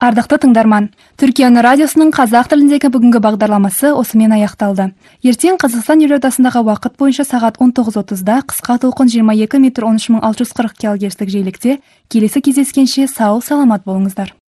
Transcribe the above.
Ардақты тыңдарман, Түркияны радиосының қазақ тіліндегі бүгінгі бағдарламасы осымен аяқталды. Ертең Қазақстан елордасындағы уақыт бойынша сағат 19:30-да қысқа толқын 22 метр 13640 кГц жиілікте келесі кездескенше сау саламат болыңыздар.